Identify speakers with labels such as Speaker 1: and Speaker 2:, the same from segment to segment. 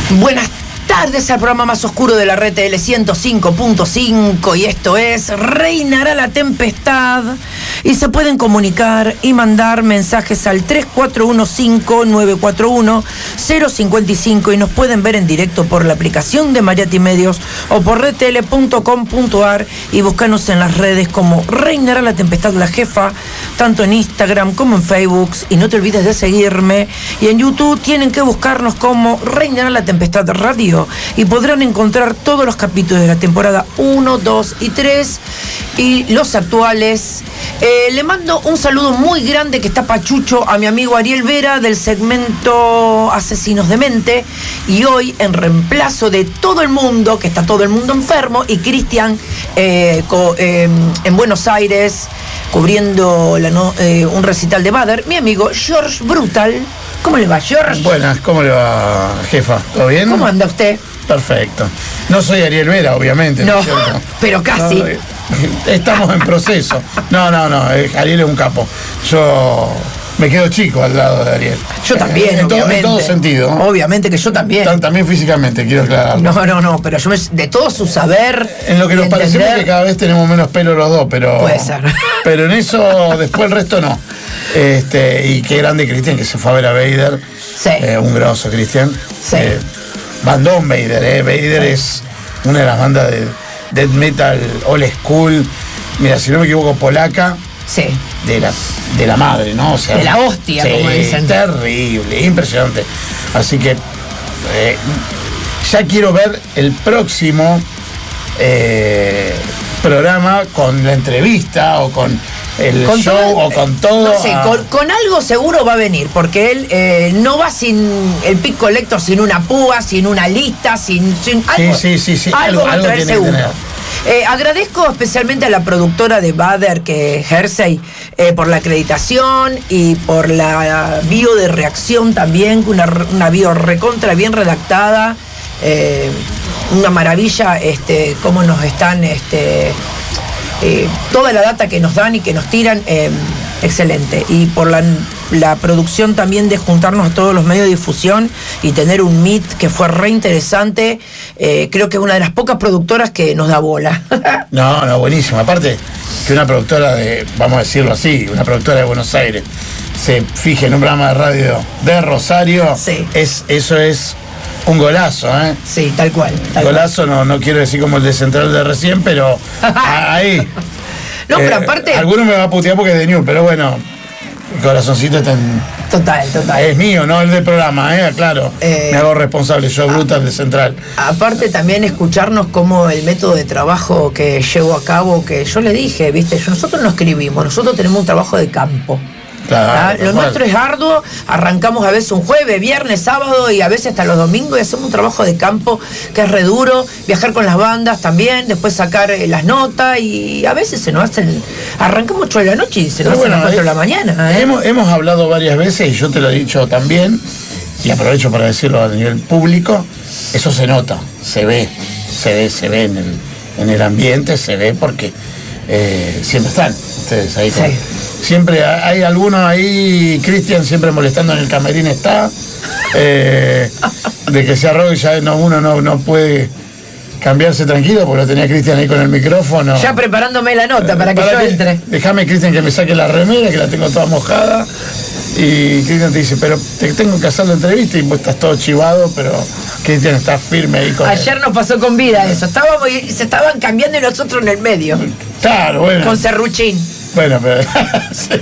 Speaker 1: Buenas tardes al programa más oscuro de la RTL 105.5 y esto es Reinará la Tempestad y se pueden comunicar y mandar mensajes al 3415-941-055 y nos pueden ver en directo por la aplicación de Mariati Medios o por rtl.com.ar y buscarnos en las redes como Reinará la Tempestad la Jefa, tanto en Instagram como en Facebook, y no te olvides de seguirme, y en YouTube tienen que buscarnos como Reinará la Tempestad Radio y podrán encontrar todos los capítulos de la temporada 1, 2 y 3 y los actuales. Le mando un saludo muy grande que está pachucho a mi amigo Ariel Vera del segmento Asesinos de Mente, y hoy en reemplazo de todo el mundo, que está todo el mundo enfermo, y Cristian en Buenos Aires cubriendo un recital de Bader, mi amigo George Brutal. ¿Cómo le va, George?
Speaker 2: Buenas, ¿cómo le va, jefa? ¿Todo bien?
Speaker 1: ¿Cómo anda usted?
Speaker 2: Perfecto. No soy Ariel Vera, obviamente.
Speaker 1: No,
Speaker 2: ¿no?
Speaker 1: pero casi.
Speaker 2: No, estamos en proceso. No, Ariel es un capo. Yo me quedo chico al lado de Ariel.
Speaker 1: Yo también,
Speaker 2: en
Speaker 1: obviamente.
Speaker 2: todo sentido.
Speaker 1: Obviamente que yo también.
Speaker 2: También físicamente, quiero aclararlo.
Speaker 1: No, pero yo de todo su saber.
Speaker 2: En lo que nos parecemos que cada vez tenemos menos pelo los dos, pero.
Speaker 1: Puede ser.
Speaker 2: Pero en eso, después el resto no. Y qué grande Cristian que se fue a ver a Vader.
Speaker 1: Sí.
Speaker 2: Un grosso Cristian.
Speaker 1: Sí.
Speaker 2: Bandón Vader, Vader es una de las bandas de death metal old school. Mira, si no me equivoco, polaca.
Speaker 1: Sí.
Speaker 2: De la madre, ¿no? O sea,
Speaker 1: de la hostia,
Speaker 2: sí,
Speaker 1: como dicen.
Speaker 2: Terrible, impresionante. Así que ya quiero ver el próximo programa con la entrevista o con el show todo, o con todo.
Speaker 1: No sé, con algo seguro va a venir, porque él no va sin el Pick Collector, sin una púa, sin una lista, sin algo.
Speaker 2: Sí.
Speaker 1: Algo va a traer seguro. Agradezco especialmente a la productora de Bader, que Jersey, por la acreditación y por la bio de reacción también, una bio recontra bien redactada. Una maravilla cómo nos están toda la data que nos dan y que nos tiran, excelente. Y por la producción también de juntarnos a todos los medios de difusión y tener un meet que fue re interesante. Creo que es una de las pocas productoras que nos da bola.
Speaker 2: No, buenísimo. Aparte que una productora vamos a decirlo así, una productora de Buenos Aires se fije en un programa de radio de Rosario,
Speaker 1: sí.
Speaker 2: Eso es un golazo, ¿eh?
Speaker 1: Sí, tal cual.
Speaker 2: Golazo, no quiero decir como el de Central de recién, pero ahí.
Speaker 1: No, pero aparte.
Speaker 2: Alguno me va a putear porque es de New, pero bueno, el corazoncito está en.
Speaker 1: Total.
Speaker 2: Es mío, no el del programa, claro. Me hago responsable, yo Brutal de Central.
Speaker 1: Aparte también escucharnos como el método de trabajo que llevo a cabo, que yo le dije, viste, nosotros no escribimos, nosotros tenemos un trabajo de campo.
Speaker 2: Claro,
Speaker 1: lo nuestro es arduo, arrancamos a veces un jueves, viernes, sábado y a veces hasta los domingos y hacemos un trabajo de campo que es re duro, viajar con las bandas también, después sacar las notas y a veces se nos hacen, arrancamos 8 de la noche y se nos hacen las 4 de la mañana.
Speaker 2: Hemos hablado varias veces y yo te lo he dicho también y aprovecho para decirlo a nivel público, eso se nota, se ve en el ambiente, se ve porque siempre están ustedes ahí.
Speaker 1: Sí.
Speaker 2: Siempre hay algunos ahí, Cristian siempre molestando en el camerín está, de que se arrogue, ya uno no puede cambiarse tranquilo porque lo tenía Cristian ahí con el micrófono.
Speaker 1: Ya preparándome la nota para que yo entre.
Speaker 2: Déjame, Cristian, que me saque la remera, que la tengo toda mojada. Y Cristian te dice, pero te tengo que hacer la entrevista y vos estás todo chivado, pero Cristian está firme ahí con
Speaker 1: Ayer
Speaker 2: él.
Speaker 1: nos pasó con vida eso, se estaban cambiando y nosotros en el medio.
Speaker 2: Claro, bueno.
Speaker 1: Con serruchín.
Speaker 2: Bueno, pero. Sí.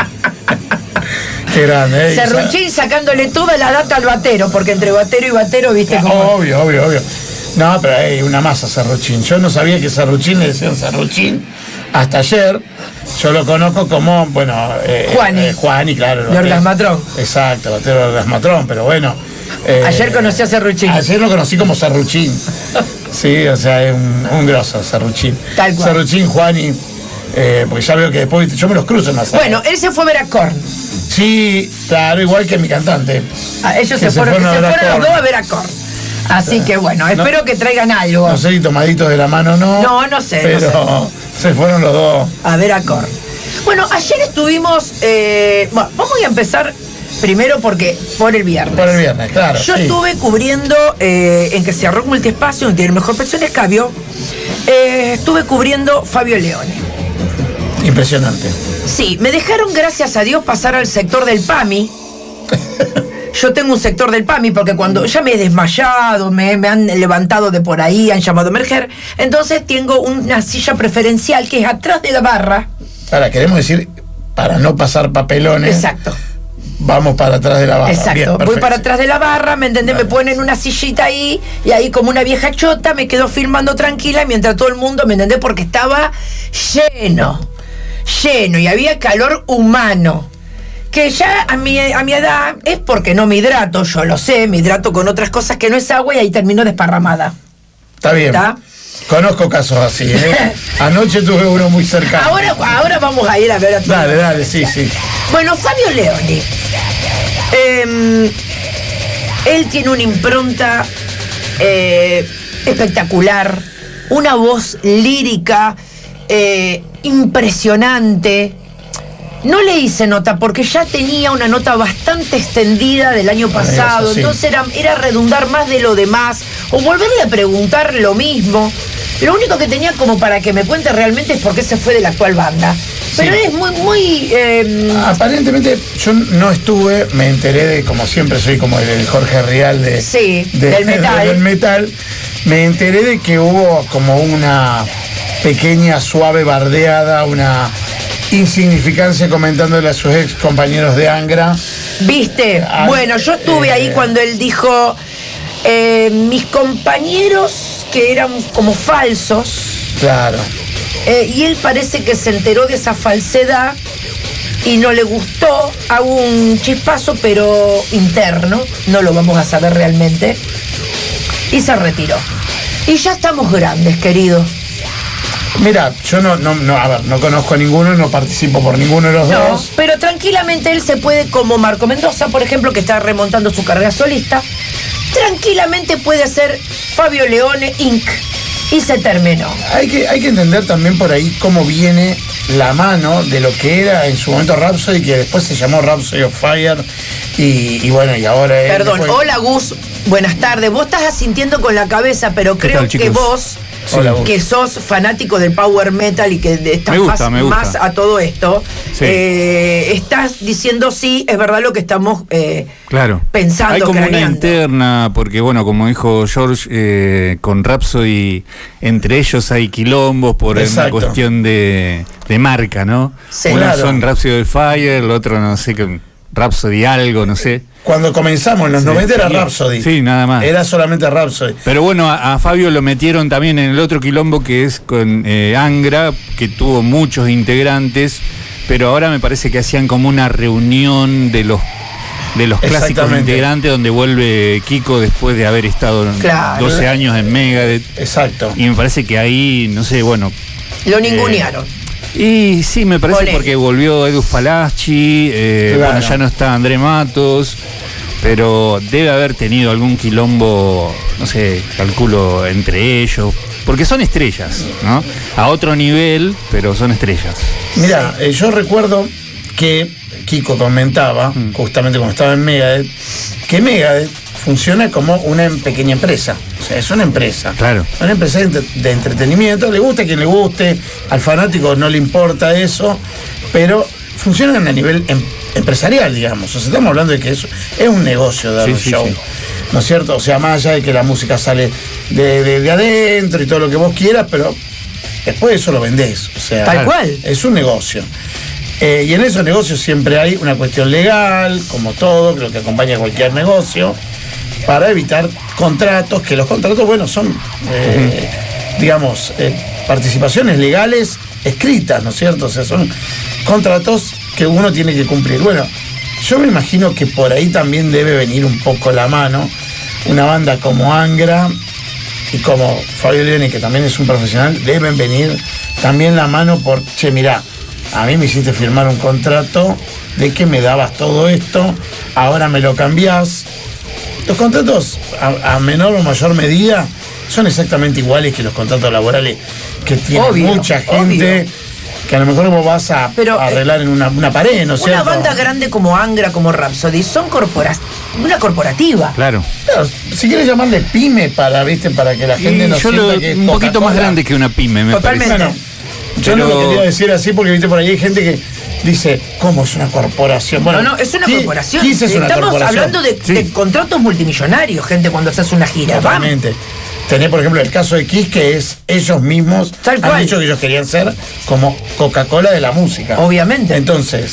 Speaker 2: Qué grande,
Speaker 1: Serruchín sacándole toda la data al batero, porque entre batero y batero, viste cómo.
Speaker 2: Obvio. No, pero hay una masa Serruchín. Yo no sabía que Serruchín le decían Serruchín hasta ayer. Yo lo conozco como, Juani, claro.
Speaker 1: De Orgasmatrón.
Speaker 2: Exacto, batero de Orgasmatrón, pero bueno.
Speaker 1: Ayer conocí a Serruchín.
Speaker 2: Ayer lo conocí como Serruchín. Sí, o sea, es un grosso Serruchín.
Speaker 1: Tal cual.
Speaker 2: Serruchín, Juani. Porque ya veo que después yo me los cruzo en la sala.
Speaker 1: Bueno, él se fue a ver a Korn.
Speaker 2: Sí, claro, igual que mi cantante.
Speaker 1: Ellos se fueron los dos a ver a Korn. Así que bueno, espero que traigan algo.
Speaker 2: No sé si tomaditos de la mano no.
Speaker 1: No sé.
Speaker 2: Pero se fueron los dos.
Speaker 1: A ver a Korn. Bueno, ayer estuvimos. Vamos a empezar Primero porque por el viernes.
Speaker 2: Por el viernes, claro.
Speaker 1: Yo estuve cubriendo en que cerró Multiespacio, donde tiene el mejor precio en escabio. Estuve cubriendo Fabio Leone.
Speaker 2: Impresionante.
Speaker 1: Sí, me dejaron, gracias a Dios, pasar al sector del PAMI. Yo tengo un sector del PAMI porque cuando ya me he desmayado, me han levantado de por ahí, han llamado a emerger, entonces tengo una silla preferencial que es atrás de la barra.
Speaker 2: Ahora, queremos decir, para no pasar papelones.
Speaker 1: Exacto.
Speaker 2: Vamos para atrás de la barra.
Speaker 1: Exacto,
Speaker 2: bien,
Speaker 1: voy para atrás de la barra, ¿me entendés? Vale. Me ponen una sillita ahí, y ahí como una vieja chota me quedo filmando tranquila mientras todo el mundo, ¿me entendés? Porque estaba lleno, y había calor humano. Que ya a mi edad es porque no me hidrato, yo lo sé, me hidrato con otras cosas que no es agua y ahí termino desparramada.
Speaker 2: Está bien. ¿Está? Conozco casos así, ¿eh? Anoche tuve uno muy cercano.
Speaker 1: Ahora vamos a ir a ver a todos.
Speaker 2: Dale, sí.
Speaker 1: Bueno, Fabio Leone. Él tiene una impronta espectacular, una voz lírica impresionante. No le hice nota porque ya tenía una nota bastante extendida del año pasado, eso, sí. Entonces era redundar más de lo demás o volverle a preguntar lo mismo. Lo único que tenía como para que me cuente realmente es por qué se fue de la actual banda. Pero sí. Es muy...
Speaker 2: Aparentemente yo no estuve, me enteré de, como siempre soy como el Jorge Rial
Speaker 1: del metal.
Speaker 2: Del metal. Me enteré de que hubo como una pequeña suave bardeada, una insignificancia comentándole a sus ex compañeros de Angra.
Speaker 1: ¿Viste? Bueno, yo estuve ahí cuando él dijo mis compañeros que eran como falsos.
Speaker 2: Claro.
Speaker 1: Y él parece que se enteró de esa falsedad y no le gustó. Hago un chispazo, pero interno, no lo vamos a saber realmente. Y se retiró. Y ya estamos grandes, querido.
Speaker 2: Mira, yo no conozco a ninguno, no participo por ninguno de los dos.
Speaker 1: Pero tranquilamente él se puede, como Marco Mendoza, por ejemplo, que está remontando su carrera solista, tranquilamente puede hacer Fabio Leone Inc. Y se terminó.
Speaker 2: Hay que entender también por ahí cómo viene la mano de lo que era en su momento Rhapsody, que después se llamó Rhapsody of Fire, y bueno, y ahora es...
Speaker 1: Perdón, hola Gus, buenas tardes. Vos estás asintiendo con la cabeza, pero creo que vos...
Speaker 2: Hola,
Speaker 1: que sos fanático del power metal y que estás más a todo esto, sí. Estás diciendo sí, es verdad lo que estamos pensando.
Speaker 3: Hay como una interna, porque bueno, como dijo George, con Rhapsody, entre ellos hay quilombos por una cuestión de marca, ¿no? Sí, unos son Rhapsody of Fire, el otro no sé qué, Rhapsody algo, no sé.
Speaker 2: Cuando comenzamos en los 90 era Rhapsody.
Speaker 3: Sí, nada más.
Speaker 2: Era solamente Rhapsody.
Speaker 3: Pero bueno, a Fabio lo metieron también en el otro quilombo que es con Angra, que tuvo muchos integrantes, pero ahora me parece que hacían como una reunión de los clásicos integrantes donde vuelve Kiko después de haber estado 12 años en Megadeth.
Speaker 2: Exacto.
Speaker 3: Y me parece que ahí, no sé, bueno...
Speaker 1: Lo ningunearon.
Speaker 3: Y sí, me parece porque volvió Edu Falaschi, bueno, ya no está André Matos, pero debe haber tenido algún quilombo, no sé, calculo, entre ellos, porque son estrellas, ¿no? A otro nivel, pero son estrellas.
Speaker 2: Mira, yo recuerdo que Kiko comentaba, justamente cuando estaba en Megadeth, que Megadeth funciona como una pequeña empresa. O sea, es una empresa.
Speaker 3: Claro.
Speaker 2: Una empresa de entretenimiento. Le gusta a quien le guste, al fanático no le importa eso, pero funcionan a nivel empresarial, digamos. O sea, estamos hablando de que eso es un negocio dar un show. Sí. ¿No es cierto? O sea, más allá de que la música sale de adentro y todo lo que vos quieras, pero después eso lo vendés. O sea,
Speaker 1: tal cual.
Speaker 2: Es un negocio. Y en esos negocios siempre hay una cuestión legal, como todo, creo que acompaña cualquier negocio, para evitar contratos, que los contratos, bueno, son, digamos, participaciones legales escritas, ¿no es cierto? O sea, son contratos que uno tiene que cumplir. Bueno, yo me imagino que por ahí también debe venir un poco la mano una banda como Angra y como Fabio Leone, que también es un profesional, deben venir también la mano por, che, mirá, a mí me hiciste firmar un contrato de que me dabas todo esto, ahora me lo cambiás. Los contratos, a menor o mayor medida, son exactamente iguales que los contratos laborales que tiene mucha gente que a lo mejor vos vas a arreglar en una pared, ¿no es cierto?
Speaker 1: Una banda grande como Angra, como Rhapsody, son una corporativa.
Speaker 3: Claro.
Speaker 2: Si quieres llamarle pyme para que la gente no sienta que es
Speaker 3: un poquito más grande que una pyme, me
Speaker 1: Totalmente.
Speaker 3: parece.
Speaker 2: Bueno, yo no lo quería decir así porque viste por ahí hay gente que dice, ¿cómo es una corporación? Bueno,
Speaker 1: no, es una corporación.
Speaker 2: Kiss es una
Speaker 1: Estamos
Speaker 2: corporación.
Speaker 1: hablando de contratos multimillonarios, gente, cuando se hace una gira.
Speaker 2: Totalmente. Tenés, por ejemplo, el caso de Kiss, que es ellos mismos han dicho que ellos querían ser como Coca-Cola de la música.
Speaker 1: Obviamente.
Speaker 2: Entonces,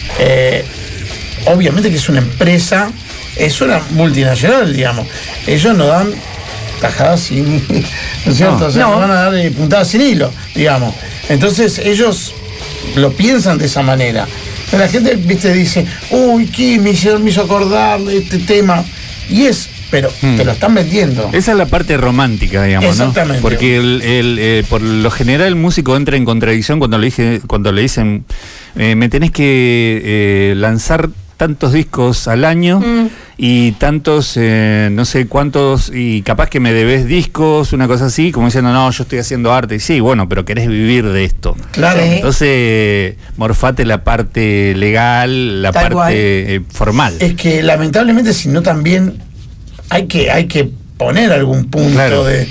Speaker 2: obviamente que es una empresa, es una multinacional, digamos. Ellos no dan tajadas sin, ¿no es cierto?
Speaker 3: No,
Speaker 2: o sea, no van a dar puntadas sin hilo, digamos. Entonces, ellos lo piensan de esa manera. Pero la gente, viste, dice, uy, Kiss me hizo acordar de este tema. Y pero te lo están vendiendo.
Speaker 3: Esa es la parte romántica, digamos,
Speaker 2: exactamente,
Speaker 3: ¿no? Porque por lo general el músico entra en contradicción cuando le dicen me tenés que lanzar tantos discos al año y tantos, no sé cuántos, y capaz que me debes discos, una cosa así, como diciendo, no, yo estoy haciendo arte. Y sí, bueno, pero querés vivir de esto.
Speaker 2: Claro.
Speaker 1: Sí.
Speaker 3: Entonces, morfate la parte legal, la parte formal.
Speaker 2: Es que lamentablemente, si no también hay que poner algún punto de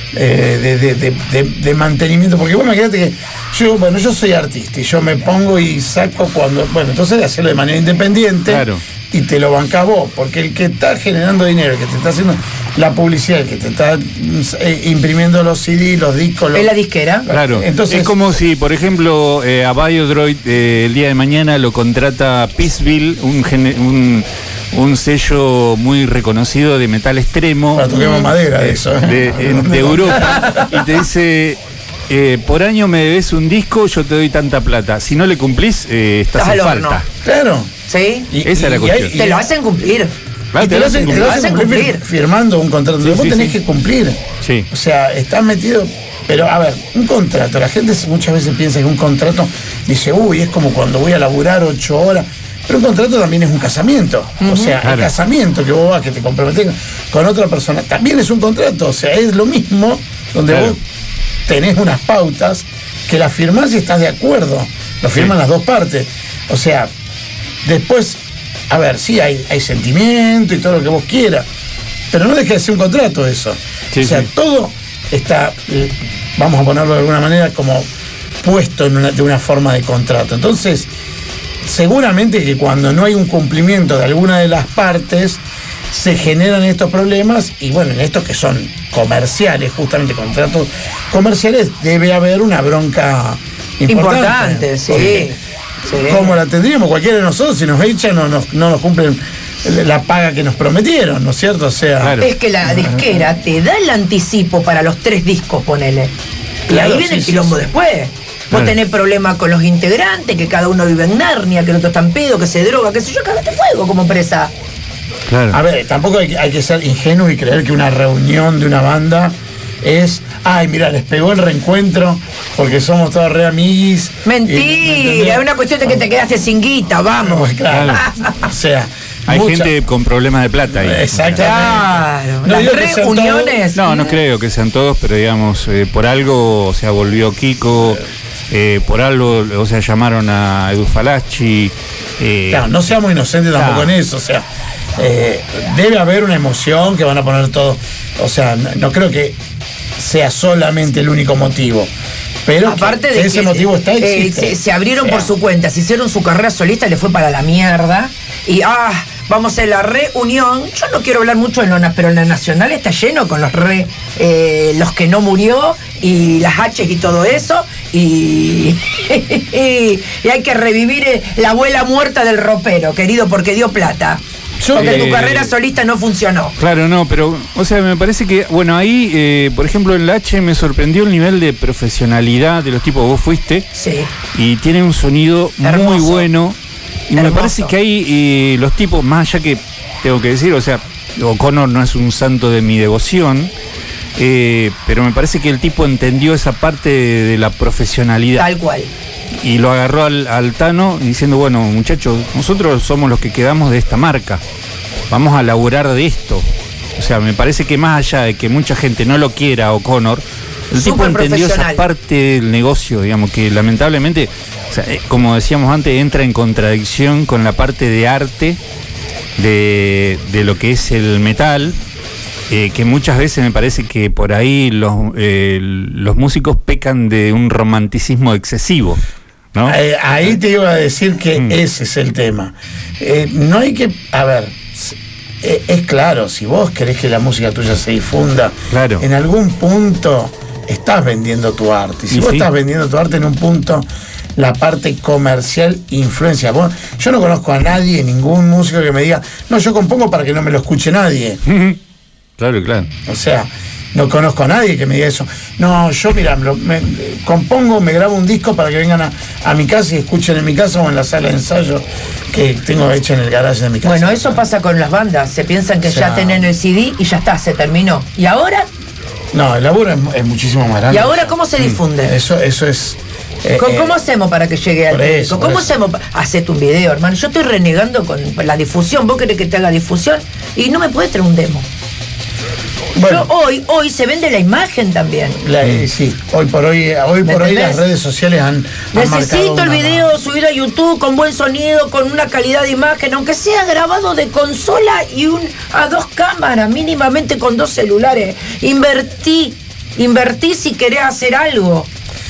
Speaker 2: mantenimiento, porque vos imagínate que yo soy artista y yo me pongo y saco entonces hacerlo de manera independiente y te lo bancás vos, porque el que está generando dinero, el que te está haciendo la publicidad, el que te está imprimiendo los CD, los discos...
Speaker 1: ¿Es la disquera?
Speaker 3: Claro, entonces, es como si, por ejemplo, a Biodroid el día de mañana lo contrata Peaceville, un sello muy reconocido de metal extremo.
Speaker 2: Para toquemos madera de eso.
Speaker 3: De Europa. Y te dice, por año me debes un disco, yo te doy tanta plata. Si no le cumplís, estás en falta.
Speaker 2: Claro.
Speaker 1: Sí.
Speaker 3: Esa es la cuestión.
Speaker 1: Te lo hacen cumplir.
Speaker 2: Y te lo hacen cumplir firmando un contrato. Vos tenés que cumplir.
Speaker 3: Sí.
Speaker 2: O sea, estás metido... Pero, a ver, un contrato. La gente muchas veces piensa que un contrato, dice, uy, es como cuando voy a laburar 8 horas... Pero un contrato también es un casamiento. O sea, el casamiento que vos vas, que te comprometés con otra persona, también es un contrato. O sea, es lo mismo, donde vos tenés unas pautas que las firmás y estás de acuerdo. Lo firman las dos partes. O sea, después, a ver, sí, hay sentimiento y todo lo que vos quieras, pero no deja de ser un contrato eso. O sea, todo está, vamos a ponerlo de alguna manera, como puesto de una forma de contrato. Entonces, seguramente que cuando no hay un cumplimiento de alguna de las partes, se generan estos problemas, y bueno, en estos que son comerciales, justamente contratos comerciales, debe haber una bronca importante.
Speaker 1: Sí.
Speaker 2: Como la tendríamos cualquiera de nosotros, si nos echan no nos cumplen la paga que nos prometieron, ¿no es cierto? O sea,
Speaker 1: es que la disquera te da el anticipo para los 3 discos, ponele. Y
Speaker 2: claro,
Speaker 1: ahí viene el quilombo después. Vos tenés problemas con los integrantes, que cada uno vive en Narnia, que el otro está en pedo, que se droga, qué sé yo, cagate fuego como empresa.
Speaker 3: Claro.
Speaker 2: A ver, tampoco hay que ser ingenuos y creer que una reunión de una banda es, ay, mira, les pegó el reencuentro porque somos todos re amiguis.
Speaker 1: Mentira, es una cuestión de que te quedaste sin guita, vamos.
Speaker 2: Claro. O sea,
Speaker 3: hay gente con problemas de plata ahí.
Speaker 2: Exactamente.
Speaker 1: Claro.
Speaker 2: No
Speaker 1: Las reuniones.
Speaker 3: No creo que sean todos, pero digamos, por algo, o sea, volvió Kiko, por algo, o sea, llamaron a Edu Falaschi.
Speaker 2: Claro, no seamos inocentes tampoco en eso, o sea, debe haber una emoción que van a poner todo, o sea, no creo que sea solamente el único motivo, pero
Speaker 1: aparte
Speaker 2: que ese motivo está existe.
Speaker 1: Se abrieron por su cuenta, se hicieron su carrera solista, le fue para la mierda, y vamos a hacer la reunión. Yo no quiero hablar mucho en Lonas, pero en la Nacional está lleno con los los que no murió y las H y todo eso, y hay que revivir la abuela muerta del ropero, querido, porque dio plata. Porque tu carrera solista no funcionó.
Speaker 3: Claro, no, pero, o sea, me parece que, bueno, ahí, por ejemplo, en la H me sorprendió el nivel de profesionalidad de los tipos. Vos fuiste.
Speaker 1: Sí.
Speaker 3: Y tienen un sonido
Speaker 1: hermoso,
Speaker 3: muy bueno. Y
Speaker 1: hermoso.
Speaker 3: me parece que ahí los tipos, más allá que, tengo que decir, o sea, O'Connor no es un santo de mi devoción, pero me parece que el tipo entendió esa parte de la profesionalidad.
Speaker 1: Tal cual.
Speaker 3: Y lo agarró al Tano diciendo, bueno, muchachos, nosotros somos los que quedamos de esta marca, vamos a laburar de esto. O sea, me parece que más allá de que mucha gente no lo quiera, O'Connor, El tipo entendió esa parte del negocio, digamos, que lamentablemente, o sea, como decíamos antes, entra en contradicción con la parte de arte de lo que es el metal, que muchas veces me parece que por ahí los músicos pecan de un romanticismo excesivo, ¿no?
Speaker 2: Ahí te iba a decir que ese es el tema. No hay que... A ver, es claro, si vos querés que la música tuya se difunda, claro, en algún punto estás vendiendo tu arte. Y si vos estás vendiendo tu arte, en un punto la parte comercial influencia. Yo no conozco a nadie, ningún músico que me diga, no, yo compongo para que no me lo escuche nadie.
Speaker 3: Claro, claro.
Speaker 2: O sea, no conozco a nadie que me diga eso. No, yo, mira, compongo, me grabo un disco para que vengan a mi casa y escuchen en mi casa o en la sala de ensayo que tengo hecha en el garage de mi casa.
Speaker 1: Bueno, eso pasa con las bandas. Se piensan que ya tienen el CD y ya está, se terminó. ¿Y ahora?
Speaker 2: No, el laburo es muchísimo más grande.
Speaker 1: ¿Y ahora cómo se difunde?
Speaker 2: Eso es...
Speaker 1: ¿Cómo hacemos para que llegue al público? ¿Cómo hacemos? Hacete un video, hermano. Yo estoy renegando con la difusión. ¿Vos querés que te haga difusión? Y no me podés traer un demo. Bueno, hoy se vende la imagen también.
Speaker 2: Sí, hoy por hoy las redes sociales han
Speaker 1: necesito el video subido a YouTube con buen sonido, con una calidad de imagen, aunque sea grabado de consola y a 2 cámaras, mínimamente con 2 celulares. Invertí si querés hacer algo.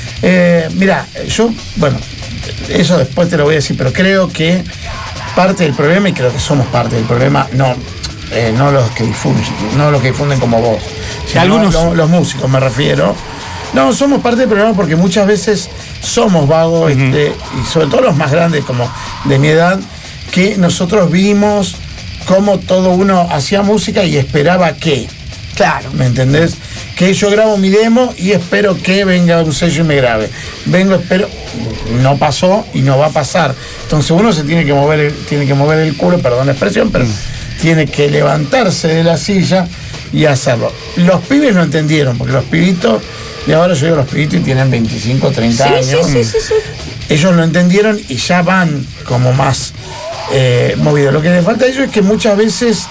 Speaker 2: Mira, yo, bueno, eso después te lo voy a decir, pero creo que parte del problema, y creo que somos parte del problema, no los que difunden como vos, sino algunos los músicos, me refiero. No, somos parte del problema porque muchas veces somos vagos, y sobre todo los más grandes, como de mi edad, que nosotros vimos cómo todo uno hacía música y esperaba que.
Speaker 1: Claro.
Speaker 2: ¿Me entendés? Que yo grabo mi demo y espero que venga un sello y me grabe. Espero. No pasó y no va a pasar. Entonces uno se tiene que mover el culo, perdón la expresión, pero tiene que levantarse de la silla y hacerlo. Los pibes no entendieron, porque los pibitos, de ahora yo digo los pibitos y tienen 25, 30 años. Sí. Ellos lo entendieron y ya van como más movidos. Lo que les falta a ellos es que muchas veces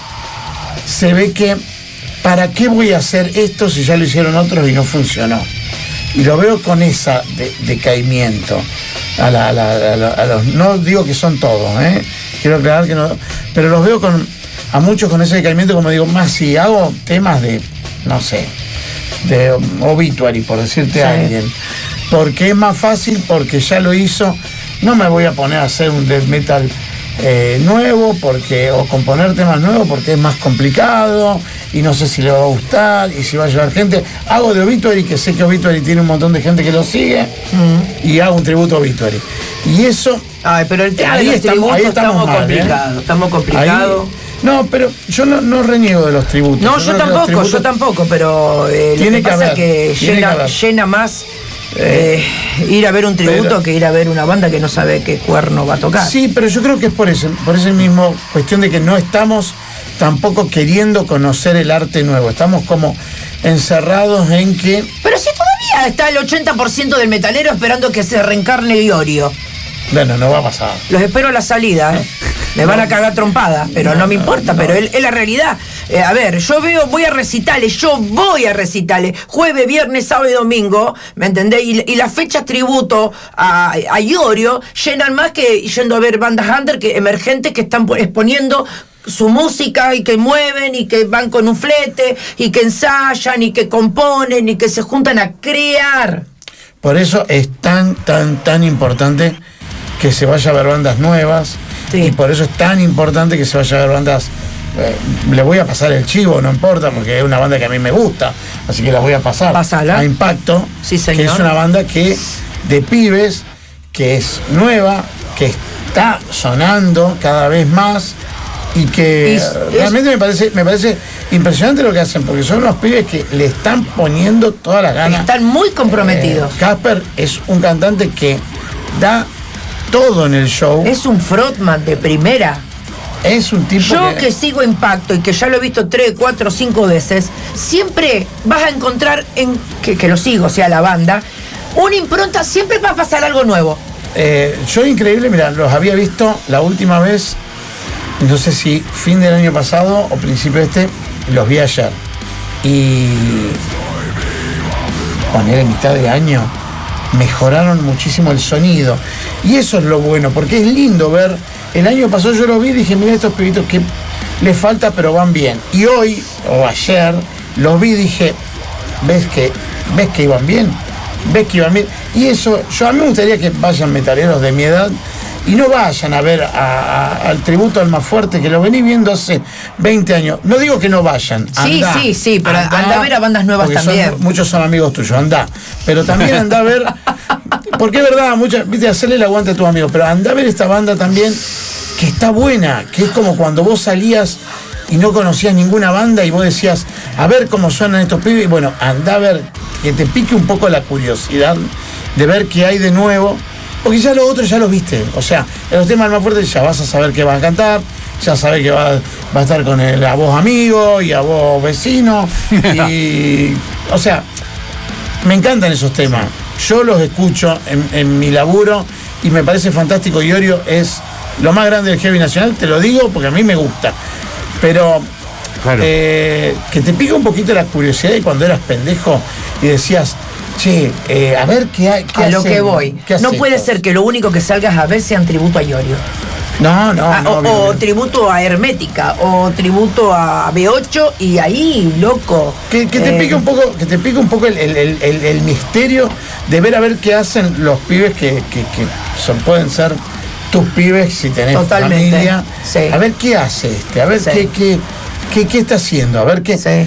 Speaker 2: se ve que ¿para qué voy a hacer esto si ya lo hicieron otros y no funcionó? Y lo veo con esa decaimiento. A los, no digo que son todos, quiero aclarar que no, pero los veo a muchos con ese decaimiento, como digo, más si hago temas de, no sé, de obituary, por decirte a alguien. Porque es más fácil, porque ya lo hizo, no me voy a poner a hacer un death metal nuevo, o componer temas nuevos, porque es más complicado y no sé si le va a gustar y si va a llevar gente. Hago de Obituary, que sé que Obituary tiene un montón de gente que lo sigue, y hago un tributo a Obituary. Y eso...
Speaker 1: Ay, pero el tema de los tributos estamos complicados. Estamos complicados.
Speaker 2: No, pero yo no reniego de los tributos.
Speaker 1: No, yo tampoco, pero
Speaker 2: tiene que haber,
Speaker 1: que llena más ir a ver un tributo que ir a ver una banda que no sabe qué cuerno va a tocar.
Speaker 2: Sí, pero yo creo que es por ese mismo cuestión de que no estamos tampoco queriendo conocer el arte nuevo. Estamos como encerrados en que...
Speaker 1: Pero si todavía está el 80% del metalero esperando que se reencarne Iorio.
Speaker 2: Bueno, no va a pasar.
Speaker 1: Los espero a la salida, Me van a cagar trompada, pero no me importa, pero es la realidad. A ver, voy a recitales, jueves, viernes, sábado y domingo, ¿me entendés? Y las fechas tributo a Iorio llenan más que yendo a ver bandas under, emergentes que están exponiendo su música y que mueven y que van con un flete y que ensayan y que componen y que se juntan a crear.
Speaker 2: Por eso es tan importante que se vaya a ver bandas nuevas. Sí. Y por eso es tan importante que se vaya a ver bandas. Le voy a pasar el chivo, no importa, porque es una banda que a mí me gusta, así que la voy a pasar.
Speaker 1: Pasala.
Speaker 2: A Impacto,
Speaker 1: sí, señor.
Speaker 2: Que es una banda de pibes, que es nueva, que está sonando cada vez más y que realmente me parece impresionante lo que hacen, porque son unos pibes que le están poniendo todas las ganas.
Speaker 1: Están muy comprometidos.
Speaker 2: Casper es un cantante que da todo en el show.
Speaker 1: Es un frontman de primera.
Speaker 2: Es un tipo
Speaker 1: que sigo Impacto y que ya lo he visto 3, 4, 5 veces, siempre vas a encontrar que lo sigo, o sea, la banda, una impronta, siempre va a pasar algo nuevo.
Speaker 2: Yo increíble, mira, los había visto la última vez, no sé si fin del año pasado o principio los vi ayer. Y poner en mitad de año, mejoraron muchísimo el sonido. Y eso es lo bueno, porque es lindo ver. El año pasado yo los vi y dije, mira estos pibitos que les falta, pero van bien. Y hoy, o ayer, los vi y dije, ¿ves que iban bien? ¿Ves que iban bien? Y eso, a mí me gustaría que vayan metaleros de mi edad y no vayan a ver al tributo al más fuerte, que lo vení viendo hace 20 años. No digo que no vayan. Andá,
Speaker 1: sí, pero anda a ver a bandas nuevas también.
Speaker 2: Muchos son amigos tuyos, andá. Pero también andá a ver, porque es verdad, viste, hacerle el aguante a tus amigos, pero andá a ver esta banda también, que está buena, que es como cuando vos salías y no conocías ninguna banda y vos decías, a ver cómo suenan estos pibes. Y bueno, andá a ver, que te pique un poco la curiosidad de ver qué hay de nuevo. Porque ya los otros ya los viste. O sea, en los temas más fuertes ya vas a saber qué van a cantar, ya sabés que va a estar con a vos amigo y a vos vecino. Y, o sea, me encantan esos temas. Yo los escucho en mi laburo y me parece fantástico. Iorio es lo más grande del heavy nacional, te lo digo porque a mí me gusta. Pero claro, que te pica un poquito la curiosidad de cuando eras pendejo y decías, che, a ver qué hay.
Speaker 1: A lo que voy. No puede ser que lo único que salgas a ver sean tributo a Iorio.
Speaker 2: No.
Speaker 1: O tributo a Hermética, o tributo a B8, y ahí, loco.
Speaker 2: Que te pique un poco, el misterio de ver a ver qué hacen los pibes que pueden ser tus pibes si tenés familia.
Speaker 1: Sí.
Speaker 2: A ver qué hace a ver qué está haciendo, a ver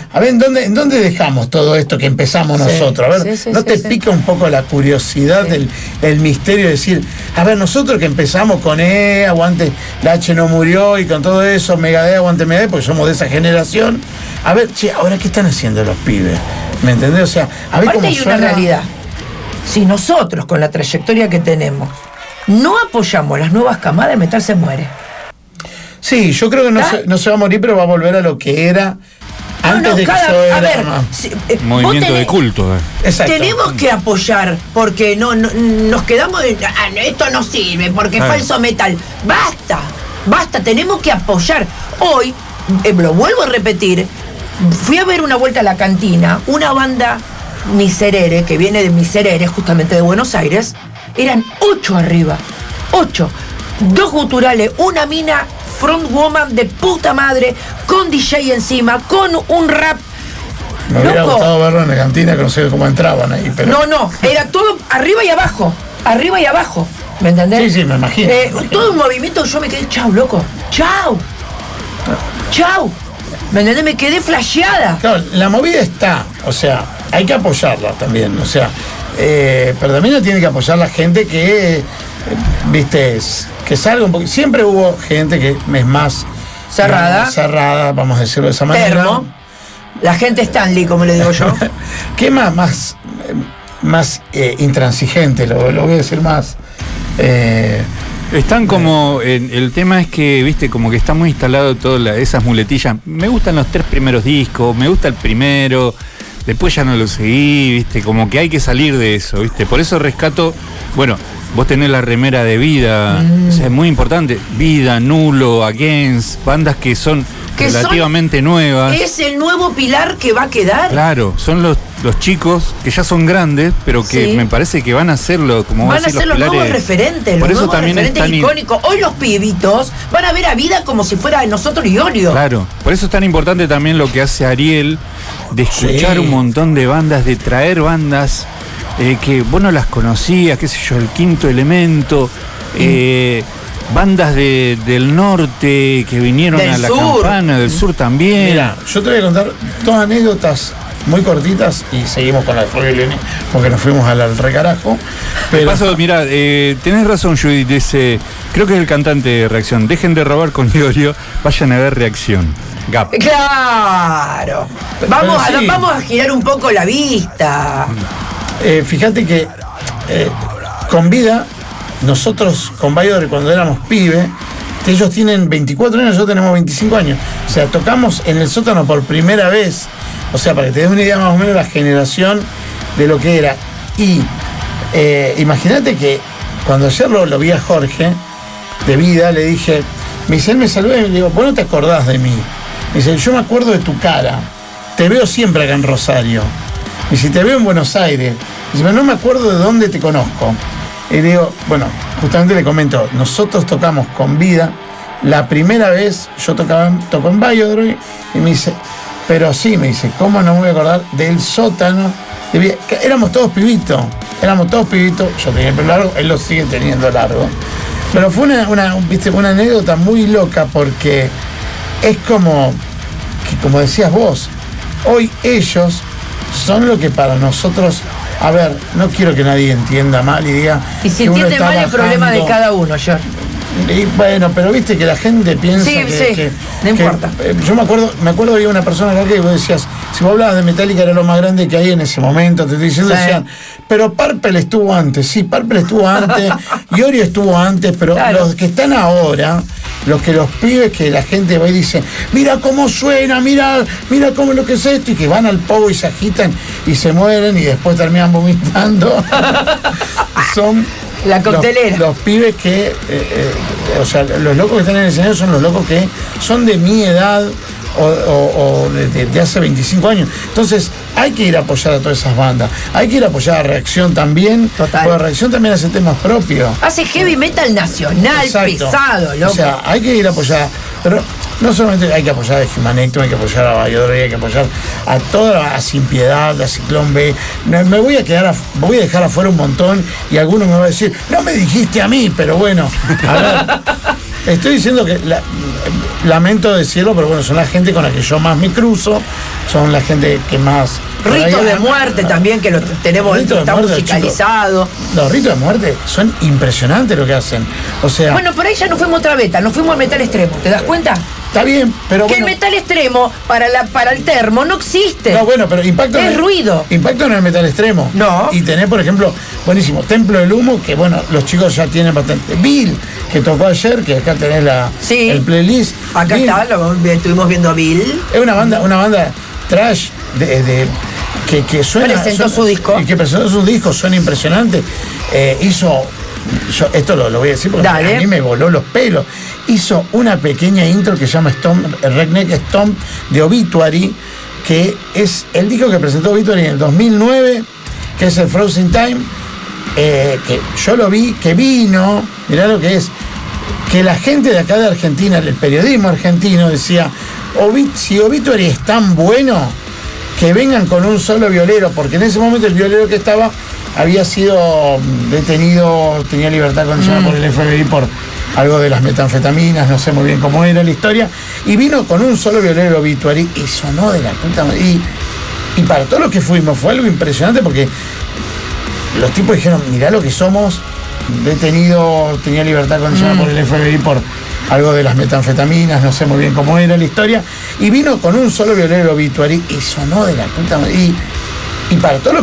Speaker 2: en dónde dejamos todo esto que empezamos nosotros. A ver, ¿no te pica un poco la curiosidad del misterio de decir, a ver, nosotros que empezamos con aguante, la H no murió, y con todo eso, Megadeth, aguante Megadeth, porque somos de esa generación. A ver, che, ahora qué están haciendo los pibes, ¿me entendés? O sea, a ver cómo suena.
Speaker 1: Una realidad. Si nosotros, con la trayectoria que tenemos, no apoyamos las nuevas camadas, metal se muere.
Speaker 2: Sí, yo creo que no se va a morir, pero va a volver a lo que era antes de que yo era.
Speaker 1: A ver,
Speaker 3: movimiento de culto.
Speaker 2: Exacto.
Speaker 1: Tenemos que apoyar, porque no nos quedamos de esto no sirve, porque es falso metal. Basta, tenemos que apoyar. Hoy, lo vuelvo a repetir, fui a ver una vuelta a la cantina, una banda Miserere, que viene de Miserere, justamente de Buenos Aires, eran 8 arriba, 8. 2 guturales, una mina frontwoman de puta madre, con DJ encima, con un rap.
Speaker 2: Me hubiera gustado verlo en la cantina, que no sé cómo entraban ahí, pero...
Speaker 1: No, era todo arriba y abajo, ¿me entendés?
Speaker 2: Sí, me imagino.
Speaker 1: Todo un movimiento, yo me quedé, chau, loco, chau, ¿me entendés? Me quedé flasheada.
Speaker 2: Claro, la movida está, o sea, hay que apoyarla también, o sea, pero también la tiene que apoyar la gente que, viste, que salga un poco. Siempre hubo gente que es más cerrada, vamos a decirlo de esa manera.
Speaker 1: Termo. La gente Stanley, como le digo yo.
Speaker 2: ¿Qué más intransigente, lo voy a decir más?
Speaker 3: Están como, el tema es que, viste, como que está muy instalado todas esas muletillas. Me gustan los 3 primeros discos, me gusta el primero, después ya no lo seguí, viste, como que hay que salir de eso, viste. Por eso rescato, bueno, vos tenés la remera de Vida, o sea, es muy importante. Vida, Nulo, Against, bandas que son relativamente nuevas.
Speaker 1: Es el nuevo pilar que va a quedar.
Speaker 3: Claro, son los chicos que ya son grandes, pero que me parece que van a hacerlo, como
Speaker 1: van a ser los nuevos referentes,
Speaker 3: por
Speaker 1: los
Speaker 3: eso
Speaker 1: nuevos
Speaker 3: también
Speaker 1: referentes icónicos. Hoy los pibitos van a ver a Vida como si fuera de nosotros Iorio.
Speaker 3: Claro, por eso es tan importante también lo que hace Ariel, de escuchar un montón de bandas, de traer bandas que vos no las conocías, qué sé yo, El Quinto Elemento, bandas del norte que vinieron a la campana, del sur también.
Speaker 2: Mira, yo te voy a contar 2 anécdotas muy cortitas y seguimos con la de Fabio Leoni, porque nos fuimos al recarajo.
Speaker 3: Pero... Paso, mira, tenés razón, Judith, dice, creo que es el cantante de Reacción. Dejen de robar con Iorio, vayan a ver Reacción. Gap.
Speaker 1: Claro. Vamos a girar un poco la vista.
Speaker 2: Fíjate que con Vida, nosotros con Baidore, cuando éramos pibes, ellos tienen 24 años, nosotros tenemos 25 años. O sea, tocamos en el sótano por primera vez. O sea, para que te des una idea más o menos la generación de lo que era. Y imagínate que cuando ayer lo vi a Jorge de Vida, le dije, me dice, él me saluda y le digo, vos no te acordás de mí. Me dice, yo me acuerdo de tu cara, te veo siempre acá en Rosario. Me dice, te veo en Buenos Aires. Dice, pero no me acuerdo de dónde te conozco. Y digo, bueno, justamente le comento, nosotros tocamos con Vida. La primera vez yo tocó en Valladolid y me dice, pero sí, me dice, ¿cómo no me voy a acordar del sótano? Éramos todos pibitos, yo tenía el pelo largo, él lo sigue teniendo largo. Pero fue una anécdota muy loca porque es como decías vos, hoy ellos son lo que para nosotros, a ver, no quiero que nadie entienda mal y diga.
Speaker 1: Y si entiende mal el problema de cada uno, yo.
Speaker 2: Y bueno, pero viste que la gente piensa
Speaker 1: no importa.
Speaker 2: Yo me acuerdo había una persona acá que vos decías, si vos hablabas de Metallica era lo más grande que hay en ese momento, te estoy diciendo, decían, pero Purple estuvo antes, sí, Purple estuvo antes, Iorio estuvo antes, pero claro, los que están ahora, los pibes que la gente va y dice, mira cómo suena, mira cómo lo que es esto, y que van al pogo y se agitan y se mueren y después terminan vomitando, son
Speaker 1: la coctelera.
Speaker 2: Los pibes que, o sea, los locos que están en el escenario son los locos que son de mi edad o de hace 25 años. Entonces, hay que ir a apoyar a todas esas bandas. Hay que ir a apoyar a Reacción también.
Speaker 1: Total.
Speaker 2: Porque Reacción también hace temas propios.
Speaker 1: Hace heavy metal nacional,
Speaker 2: exacto,
Speaker 1: pesado, loco.
Speaker 2: O sea, hay que ir a apoyar. Pero no solamente hay que apoyar a Humanectum, hay que apoyar a Valladolid, hay que apoyar a toda, a Sin Piedad, a Ciclón B. Me voy a dejar afuera un montón y alguno me va a decir, no me dijiste a mí, pero bueno, a ver, estoy diciendo que lamento decirlo, pero bueno, son la gente con la que yo más me cruzo, son la gente que más.
Speaker 1: Ritos de Muerte también, que lo tenemos, está musicalizado.
Speaker 2: Los Ritos de Muerte son impresionantes lo que hacen. O sea.
Speaker 1: Bueno, por ahí ya nos fuimos otra beta, nos fuimos al metal extremo, ¿te das cuenta?
Speaker 2: Está bien, pero
Speaker 1: que bueno, el metal extremo para el termo no existe.
Speaker 2: No, bueno, pero Impacto
Speaker 1: es ruido.
Speaker 2: Impacto no es metal extremo.
Speaker 1: No.
Speaker 2: Y tenés, por ejemplo, buenísimo, Templo del Humo, que bueno, los chicos ya tienen bastante. Bill, que tocó ayer, que acá tenés el playlist.
Speaker 1: Acá
Speaker 2: Bill,
Speaker 1: estuvimos viendo a Bill.
Speaker 2: Es una banda trash que suena.
Speaker 1: Presentó su disco.
Speaker 2: Que presentó su disco, suena impresionante. Yo esto lo voy a decir porque a mí me voló los pelos. Hizo una pequeña intro que se llama Redneck Stomp de Obituary, que es el disco que presentó Obituary en el 2009, que es el Frozen Time, que yo lo vi, que vino, mirá lo que es, que la gente de acá de Argentina, el periodismo argentino decía, si Obituary es tan bueno, que vengan con un solo violero, porque en ese momento el violero que estaba había sido detenido, tenía libertad condicional por el FBI por algo de las metanfetaminas, no sé muy bien cómo era la historia, y vino con un solo violero Obituary y sonó de la puta madre. Y para todos los que fuimos fue algo impresionante porque los tipos dijeron, mirá lo que somos, detenido, tenía libertad condicional por el FBI por algo de las metanfetaminas, no sé muy bien cómo era la historia, y vino con un solo violero Obituary y sonó de la puta madre. Y para todos los